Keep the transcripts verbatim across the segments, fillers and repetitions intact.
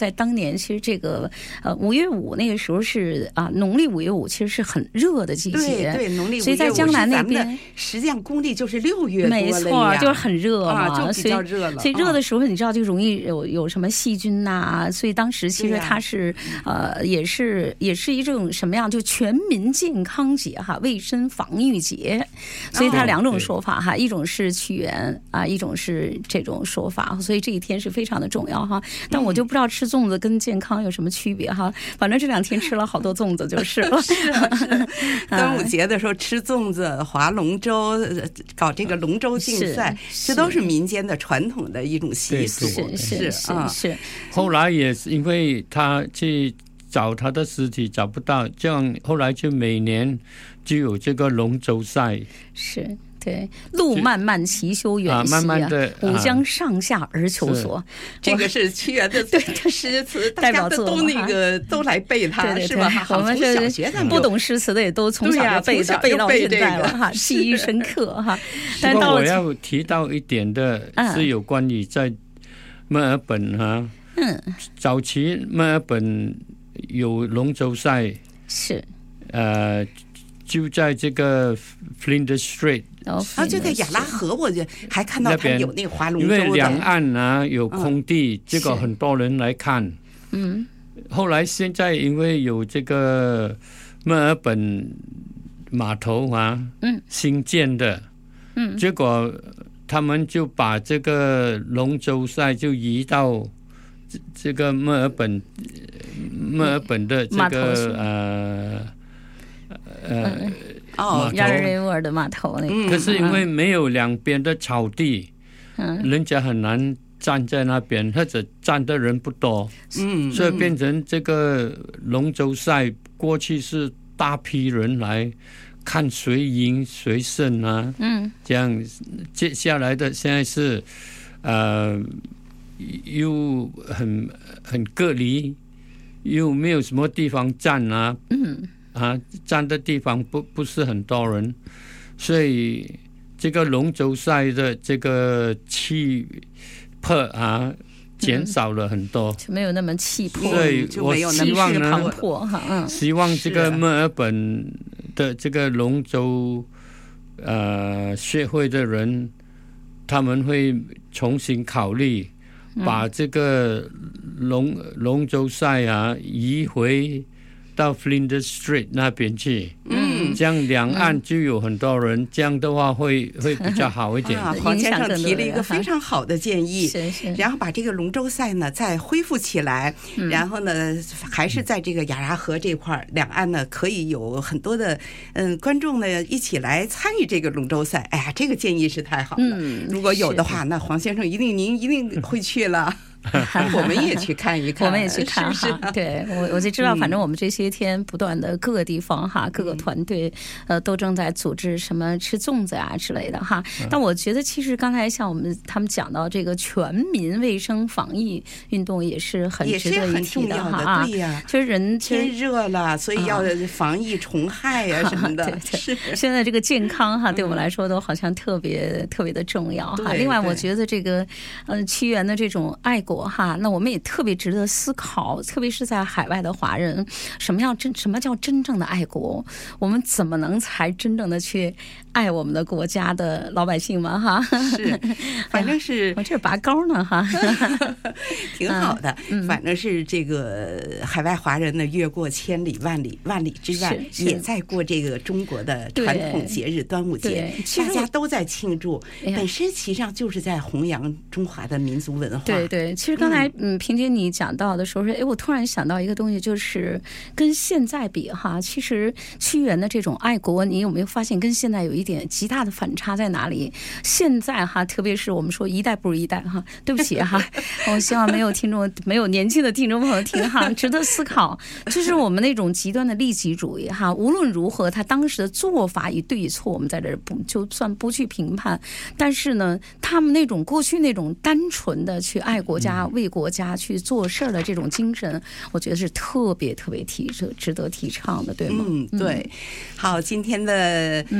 在当年其实这个呃五月五那个时候是啊农历五月五，其实是很热的季节， 对对，农历五月五， 所以在江南那边实际上公历就是六月多了呀， 没错，就是很热嘛， 啊、就比较热了。 所以热的时候，你知道就容易有有什么细菌呐、啊，所以当时其实它是、啊、呃也是也是一种什么样，就全民健康节哈，卫生防御节，所以它两种说法哈，哦、一种是屈原啊，一种是这种说法，所以这一天是非常的重要哈。但我就不知道吃粽子跟健康有什么区别哈，反正这两天吃了好多粽子就是了。 是啊是啊，端午节的时候吃粽子、划龙舟、搞这个龙舟竞赛，这都是民间的传统的一种习俗。 是是是啊，是。 后来也是因为他去找他的尸体找不到，这样后来就每年就有这个龙舟赛。 是。对，路漫漫其修远兮、啊， 慢慢的吾将上下而求索。啊、 这个是屈原的诗词，大家都那个都来背它， 对对对是吧？ 我们是不懂诗词的也都从小就背的、啊，背到现在了哈，记忆深刻哈。 但到我要提到一点的是有关于在墨尔本哈，嗯，早期墨尔本有龙舟赛， 是呃。就在这个 Flinders Street， 啊，就在亚拉河，我就还看到他有那个划龙舟的。 因为两岸呢有空地，嗯、这个很多人来看。嗯，后来现在因为有这个墨尔本码头啊，嗯，新建的，嗯，结果他们就把这个龙舟赛就移到这个墨尔本，墨尔本的这个呃。呃， 哦 ，Yarra River 的码头那个， 可是因为没有两边的草地，嗯，人家很难站在那边，或者站的人不多，嗯，所以变成这个龙舟赛，过去是大批人来看谁赢谁胜啊，嗯，这样接下来的现在是呃又很很隔离，又没有什么地方站啊，嗯。啊，站的地方不不是很多人，所以这个龙舟赛的这个气魄啊减少了很多， 就没有那么气魄， 所以我希望呢， 嗯， 希望这个墨尔本的这个龙舟呃协会的人，他们会重新考虑，把这个龙龙舟赛啊移回到 Flinders Street 那边去，嗯，这样两岸就有很多人，嗯、这样的话会会比较好一点。 啊，黄先生提了一个非常好的建议，是是，然后把这个龙舟赛呢再恢复起来，嗯、然后呢还是在这个亚拉河这块，两岸呢可以有很多的嗯观众呢一起来参与这个龙舟赛。哎呀，这个建议是太好了，嗯、如果有的话，那黄先生一定您一定会去了。我们也去看一看， 我们也去看哈。是是对，我我就知道，反正我们这些天不断的各个地方哈，各个团队呃都正在组织什么吃粽子啊之类的哈。但我觉得其实刚才像我们他们讲到这个全民卫生防疫运动也是很值得一提的哈。 对呀， 其实人天热了，所以要防疫虫害呀什么的。 对对，是现在这个健康哈，对我们来说都好像特别特别的重要哈。另外，我觉得这个呃屈原的这种爱国哈，那我们也特别值得思考，特别是在海外的华人，什么叫真什么叫真正的爱国？我们怎么能才真正的去爱我们的国家的老百姓们哈？ 是，反正是我这拔高呢哈， 挺好的。嗯、反正是这个海外华人呢，越过千里万里万里之外，也在过这个中国的传统节日端午节，大家都在庆祝，本身其实上就是在弘扬中华的民族文化。 对对。其实刚才嗯，萍姐你讲到的时候，哎，我突然想到一个东西，就是跟现在比哈，其实屈原的这种爱国，你有没有发现跟现在有一点极大的反差在哪里？现在哈，特别是我们说一代不如一代哈，对不起哈，我希望没有听众、没有年轻的听众朋友听哈，值得思考。就是我们那种极端的利己主义哈，无论如何，他当时的做法与对与错，我们在这儿不就算不去评判，但是呢，他们那种过去那种单纯的去爱国家。为国家去做事儿的这种精神，我觉得是特别特别提值得提倡的，对吗？ 嗯，对。好，今天的热点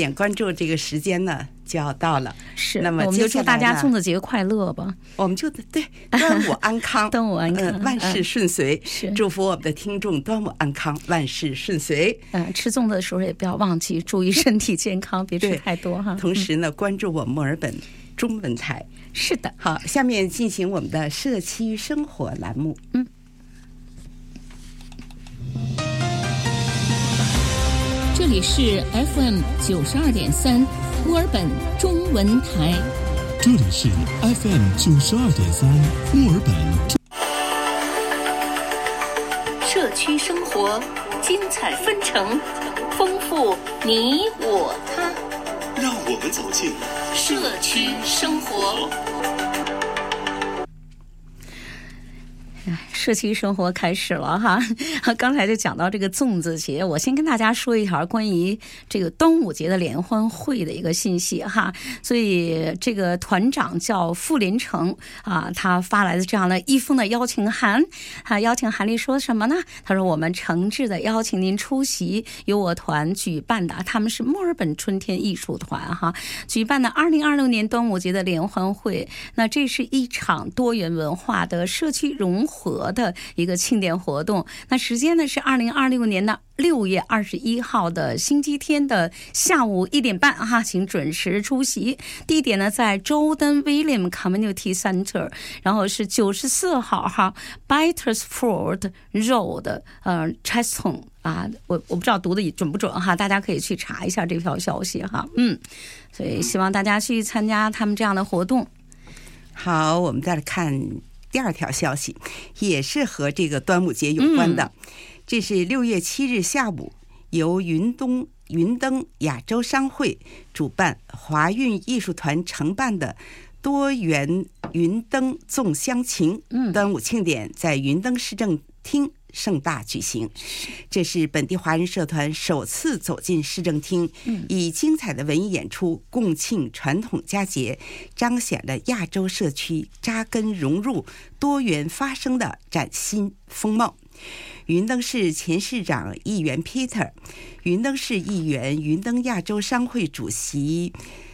眼关注这个时间呢就要到了， 是， 那么我们就祝大家粽子节快乐吧。 我们就对端午安康， 端午安康、 呃，万事顺遂。 是， 祝福我们的听众端午安康，万事顺遂。 嗯、呃，吃粽子的时候也不要忘记注意身体健康，别吃太多哈。 同时呢，关注我墨尔本中文台。 是的， 好，下面进行我们的社区生活栏目。 嗯。 这里是 F M 九十二点三墨尔本中文台。 这里是 F M 九十二点三墨尔本。 社区生活，精彩纷呈，丰富你我他。 让我们走进社区生活。 社区生活开始了哈，刚才就讲到这个粽子节，我先跟大家说一条关于这个端午节的联欢会的一个信息哈。所以这个团长叫傅连成啊，他发来的这样的一封的邀请函，啊，邀请函里说什么呢？他说我们诚挚的邀请您出席由我团举办的，他们是墨尔本春天艺术团哈举办的二零二六年端午节的联欢会。那这是一场多元文化的社区融合的一个庆典活动，那时间呢是二零二六年的六月二十一号的星期天的下午一点半哈，请准时出席。地点呢在 Jordan William Community Center， 然后是九十四号哈 Battersford Road 呃 Cheston 啊，我我不知道读的准不准哈，大家可以去查一下这条消息哈。嗯，所以希望大家去参加他们这样的活动。 好，我们再来看第二条消息，也是和这个端午节有关的。嗯、这是六月七日下午，由云东云登亚洲商会主办，华韵艺术团承办的多元云登粽乡情端午庆典，在云登市政厅盛大举行。这是本地华人社团首次走进市政厅，以精彩的文艺演出共庆传统佳节，彰显了亚洲社区扎根融入多元发生的崭新风貌。云登市前市长议员 Peter， 云登市议员云登亚洲商会主席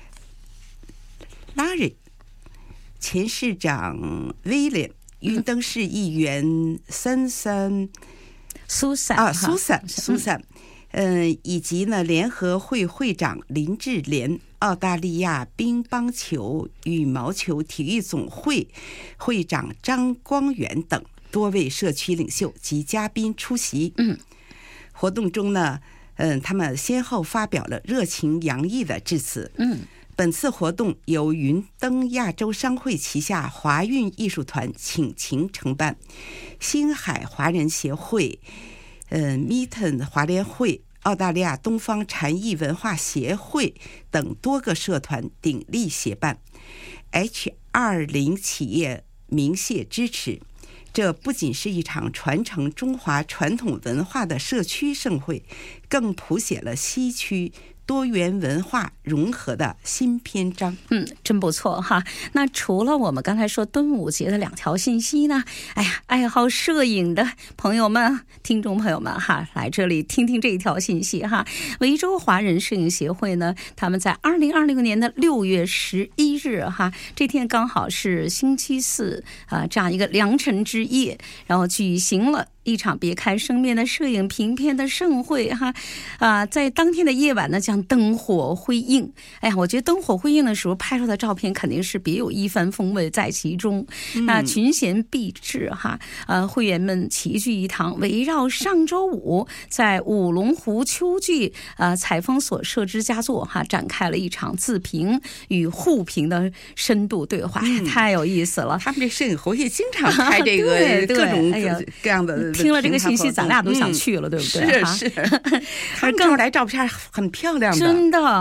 Larry， 前市长 William，云登市议员森森苏珊啊，苏珊苏珊，嗯，以及呢联合会会长林志莲，澳大利亚乒乓球羽毛球体育总会会长张光远等多位社区领袖及嘉宾出席。 嗯， 活动中呢，嗯，他们先后发表了热情洋溢的致辞。 嗯。 本次活动由云登亚洲商会旗下华韵艺术团倾情承办，星海华人协会、呃 Meeton 华联会、澳大利亚东方禅意文化协会等多个社团鼎力协办 ，H 二十 企业鸣谢支持。这不仅是一场传承中华传统文化的社区盛会，更谱写了西区多元文化融合的新篇章。 嗯，真不错哈。那除了我们刚才说端午节的两条信息呢，哎呀，爱好摄影的朋友们、听众朋友们哈，来这里听听这一条信息哈。维州华人摄影协会呢，他们在二零二六年的六月十一日哈，这天刚好是星期四啊，这样一个良辰之夜，然后举行了一场别开生面的摄影评片的盛会哈，啊，在当天的夜晚呢，将灯火辉映。哎呀，我觉得灯火辉映的时候拍出的照片肯定是别有一番风味在其中。嗯、那群贤毕至哈，呃，会员们齐聚一堂，围绕上周五在五龙湖秋季呃采风所设置佳作哈，展开了一场自评与互评的深度对话，嗯、太有意思了。 他们这摄影活也经常开这个各种各样的。 听了这个信息，咱俩都想去了，嗯、对不对？ 是是，他们照来照片很漂亮的， 真的哈、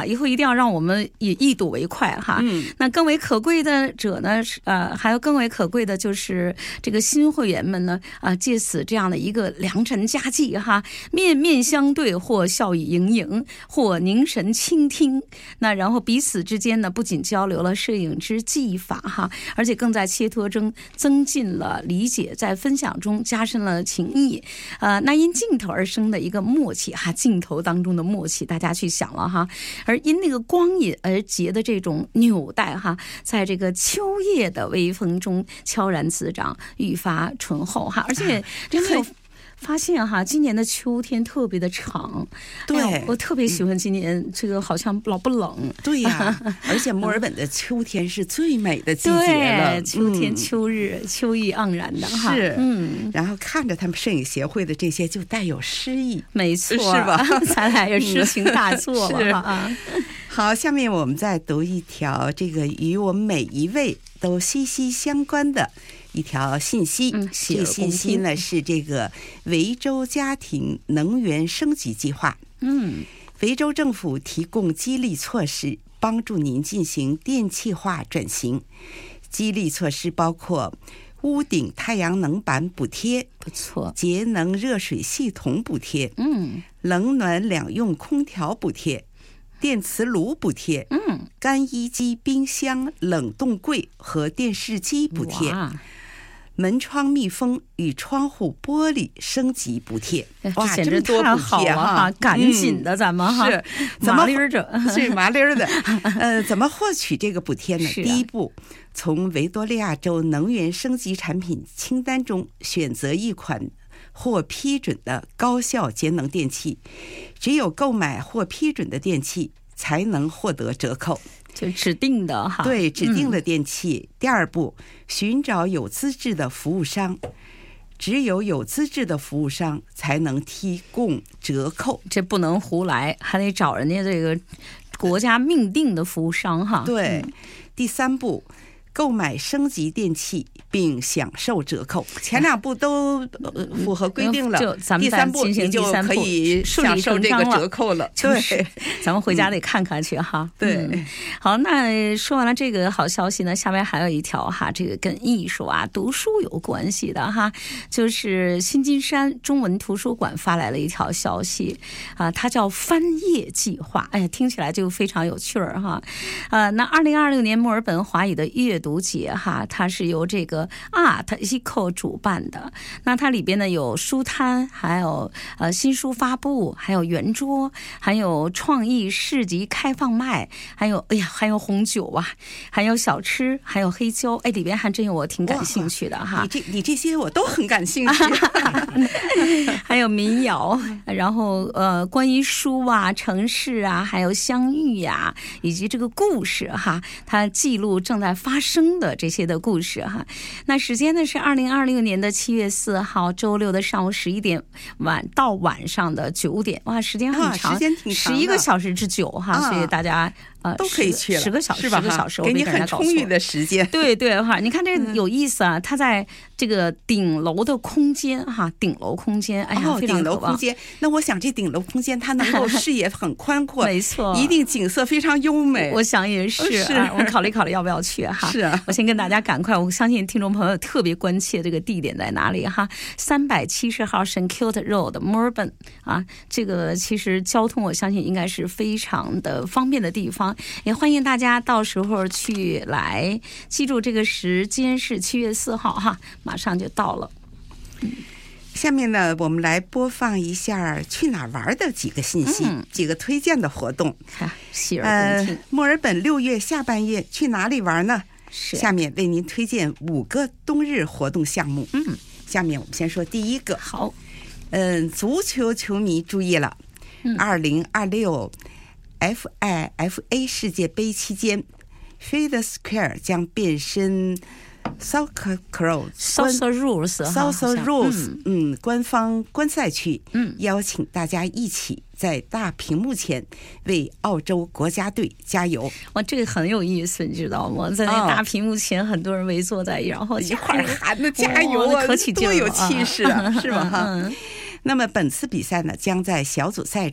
哈，以后一定要让我们以一睹为快哈。嗯，那更为可贵的者呢，呃，还有更为可贵的就是这个新会员们呢，啊、呃，借此这样的一个良辰佳绩哈，面面相对，或笑语盈盈，或凝神倾听。那然后彼此之间呢，不仅交流了摄影之技法哈，而且更在切磋中增进了理解，在分享中加深了情谊。呃，那因镜头而生的一个默契哈，镜头当中的默契，大家去想了哈。而因那个光影而结的这种纽带哈，在这个秋叶的微风中悄然滋长，愈发醇厚哈。而且这没有发现哈，今年的秋天特别的长， 对、 哎、我特别喜欢今年这个好像老不冷。 对呀、啊，而且墨尔本的秋天是最美的季节了， 秋天秋日、嗯、秋意盎然的哈。 是，嗯，然后看着他们摄影协会的这些就带有诗意， 没错， 是吧？ 咱俩也诗情大作了啊。 好，下面我们再读一条这个与我们每一位都息息相关的一条信息。嗯，这个信息呢是这个维州家庭能源升级计划。嗯，维州政府提供激励措施，帮助您进行电气化转型。激励措施包括屋顶太阳能板补贴， 不错， 节能热水系统补贴，嗯，冷暖两用空调补贴，电磁炉补贴，嗯，干衣机、冰箱、冷冻柜和电视机补贴，门窗密封与窗户玻璃升级补贴。 哇，这么多补贴哈！赶紧的，咱们哈是麻利着，是麻利的。呃，怎么获取这个补贴呢？第一步，从维多利亚州能源升级产品清单中选择一款获批准的高效节能电器，只有购买获批准的电器才能获得折扣。 就指定的哈， 对，指定的电器。嗯、第二步，寻找有资质的服务商，只有有资质的服务商才能提供折扣， 这不能胡来，还得找人家这个国家命定的服务商哈。 对，嗯、第三步，购买升级电器并享受折扣，前两步都符合规定了， 就咱们第三步你就可以享受这个折扣了。 对，咱们回家得看看去哈。 对、 嗯，好，那说完了这个好消息呢，下面还有一条哈，这个跟艺术啊、读书有关系的哈，就是新金山中文图书馆发来了一条消息啊，它叫翻页计划，哎呀，听起来就非常有趣儿哈。呃，那二零二六年墨尔本华语的阅读节哈，它是由这个 Art Eco 主办的。那它里边呢有书摊，还有呃新书发布，还有圆桌，还有创意市集开放麦，还有哎呀还有红酒啊，还有小吃，还有黑胶，哎里边还真有我挺感兴趣的哈。 你这你这些我都很感兴趣。 还有民谣，然后呃关于书啊、城市啊，还有相遇呀、啊，以及这个故事哈，它记录正在发生的这些的故事哈。那时间呢是二零二六年的七月四号周六的上午十一点晚到晚上的九点，哇，时间很长， 时间挺长， 十一个小时之久哈， 啊、 所以大家。呃， 都可以去了， 十个小时，十个小时， 给你很充裕的时间。 对对哈，你看这有意思啊！它在这个顶楼的空间哈，顶楼空间，哎呀， 哦，顶楼空间。那我想这顶楼空间它能够视野很宽阔， 没错， 一定景色非常优美。 我想也是， 是啊、我们考虑考虑要不要去哈。 是啊， 我先跟大家赶快，我相信听众朋友特别关切这个地点在哪里哈。三百七十号 Saint Kilda Road 墨尔本啊，这个其实交通我相信应该是非常的方便的地方，也欢迎大家。大家到时候去来，记住这个时间是七月四号哈，马上就到了。 嗯、下面呢，我们来播放一下去哪玩的几个信息，嗯、几个推荐的活动。 洗耳恭听。 呃，墨尔本六月下半月去哪里玩呢？ 是。 下面为您推荐五个冬日活动项目。嗯，下面我们先说第一个。 好。 嗯，足球球迷注意了，二零二六。F I F A 世界杯期间 Feather Square 将变身 Soccer Crows Salsa Rules Salsa Rules 嗯, 嗯官方观赛区，嗯，邀请大家一起在大屏幕前为澳洲国家队加油。 哇，这个很有意思，你知道吗？在那大屏幕前，很多人围坐在，然后一块喊的加油啊， 可起劲了， 多有气势啊，是吧？哈。那么本次比赛呢，将在小组赛中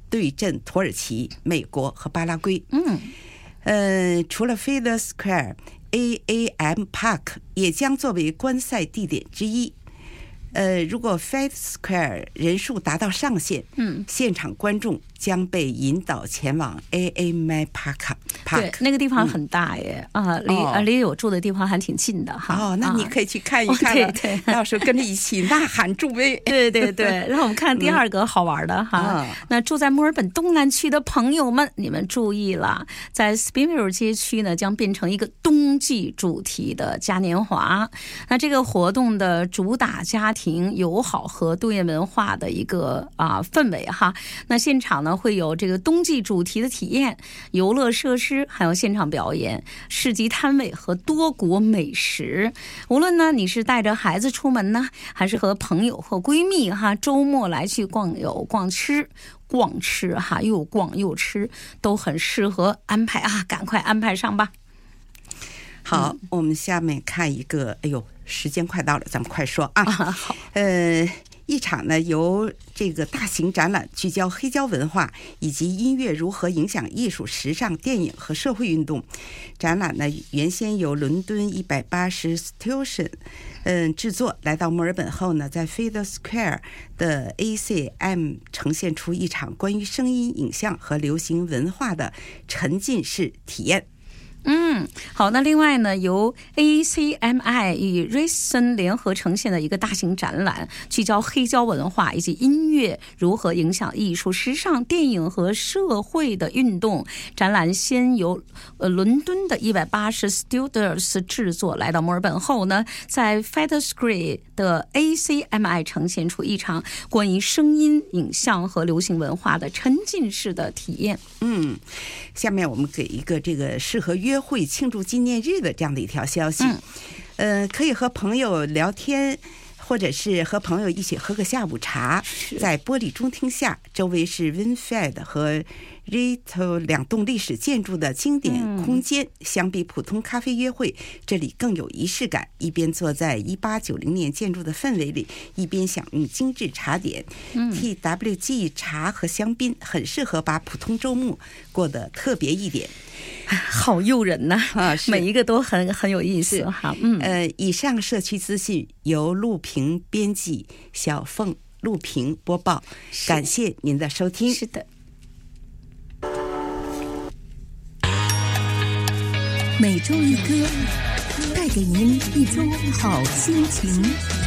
对阵土耳其、美国和巴拉圭。 嗯， 呃，除了 Feder Square，A A M Park 也将作为观赛地点之一。呃，如果 Feder Square 人数达到上限，嗯，现场观众将被引导前往 A A M Park。 对，那个地方很大耶，嗯、啊，离、哦、离我住的地方还挺近的哈。 哦，那你可以去看一看了，哦、对对，到时候跟着一起呐喊助威。 对对对，让我们看第二个好玩的哈。嗯、那住在墨尔本东南区的朋友们，你们注意了，在 Spinville 街区呢，将变成一个冬季主题的嘉年华。那这个活动的主打家庭友好和多元文化的一个啊氛围哈。那现场呢会有这个冬季主题的体验、游乐设施，还有现场表演、市集摊位和多国美食。无论呢你是带着孩子出门呢，还是和朋友或闺蜜哈周末来去逛游逛吃。逛吃哈，又逛又吃，都很适合安排啊！赶快安排上吧。 好，嗯、我们下面看一个，哎呦，时间快到了，咱们快说啊。啊好，呃，一场呢由这个大型展览聚焦黑胶文化以及音乐如何影响艺术、时尚、电影和社会运动。展览呢原先由伦敦一百八十 Station 嗯制作，来到墨尔本后呢，在 Feder Square 的 A C M 呈现出一场关于声音、影像和流行文化的沉浸式体验。 嗯，好，那另外呢，由 A C M I 与 Rayson 联合呈现的一个大型展览，聚焦黑胶文化以及音乐如何影响艺术、时尚、电影和社会的运动。展览先由呃伦敦的一百八十 Studios 制作，来到墨尔本后呢，在 Feder Square 的 A C M I 呈现出一场关于声音、影像和流行文化的沉浸式的体验。 嗯，下面我们给一个这个适合约会庆祝纪念日的这样的一条消息。嗯，呃，可以和朋友聊天，或者是和朋友一起喝个下午茶，在玻璃中厅下，周围是 Winfed 和 Rito 两栋历史建筑的经典空间。嗯、相比普通咖啡约会，这里更有仪式感。一边坐在一八九零年建筑的氛围里，一边享用精致茶点。嗯、T W G 茶和香槟很适合把普通周末过得特别一点。 好诱人呐、啊！每一个都很很有意思哈。嗯， 呃，以上社区资讯由陆平编辑，小凤、陆平播报。感谢您的收听。 是的。 每周一歌，带给您一周好心情。